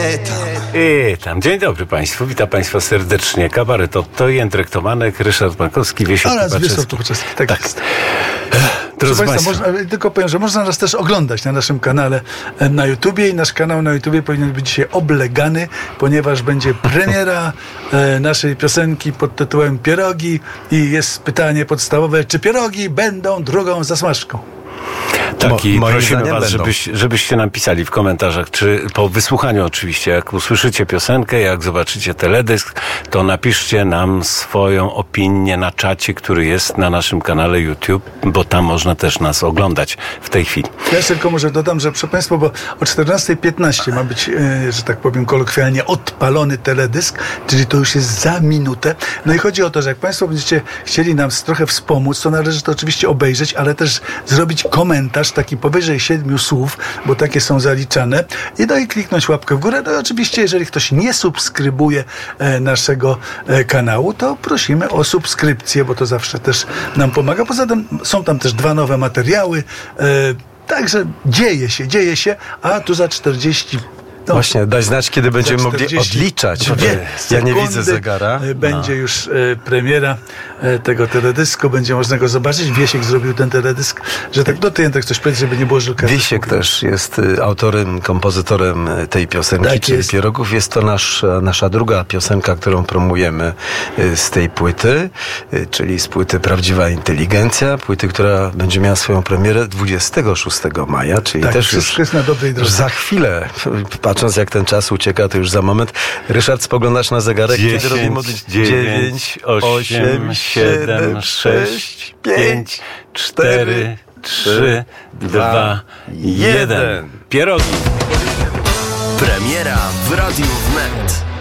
Tam. Dzień dobry Państwu, witam Państwa serdecznie. Kabaret Otto, Jędrek Tomanek, Ryszard Pankowski, Wiesiek Tupaczewski. Tak jest. Drodzy Państwa, tylko powiem, że można nas też oglądać na naszym kanale na YouTubie i nasz kanał na YouTubie powinien być dzisiaj oblegany, ponieważ będzie premiera naszej piosenki pod tytułem Pierogi i jest pytanie podstawowe, czy pierogi będą drugą zasmażką? Tak, i prosimy Was, żebyście nam pisali w komentarzach, czy po wysłuchaniu oczywiście, jak usłyszycie piosenkę, jak zobaczycie teledysk, to napiszcie nam swoją opinię na czacie, który jest na naszym kanale YouTube, bo tam można też nas oglądać w tej chwili. Ja tylko może dodam, że proszę Państwa, bo o 14:15 ma być, że tak powiem kolokwialnie, odpalony teledysk, czyli to już jest za minutę. No i chodzi o to, że jak Państwo będziecie chcieli nam trochę wspomóc, to należy to oczywiście obejrzeć, ale też zrobić komentarz, taki powyżej 7 słów, bo takie są zaliczane, i kliknąć łapkę w górę. No i oczywiście, jeżeli ktoś nie subskrybuje naszego kanału, to prosimy o subskrypcję, bo to zawsze też nam pomaga. Poza tym są tam też 2 nowe materiały, także dzieje się, a tu za 40... Właśnie, daj znać, kiedy będziemy mogli odliczać. Ja nie widzę zegara. Będzie już premiera tego teledysku, będzie można go zobaczyć. Wiesiek zrobił ten teledysk, że tak do Jędrek coś powiedzieć, żeby nie było żelka. Wiesiek też jest autorem, kompozytorem tej piosenki, tak czyli jest. Pierogów. Jest to nasza druga piosenka, którą promujemy z tej płyty, czyli z płyty Prawdziwa Inteligencja, płyty, która będzie miała swoją premierę 26 maja, czyli tak, też już jest na dobrej drodze. Za chwilę, patrząc jak ten czas ucieka, to już za moment. Ryszard, spoglądasz na zegarek, 10, kiedy robimy 9, 8, 7, 6, 5, 4, 3, 2, 1. Pierogi. Premiera w Radiu Wnet.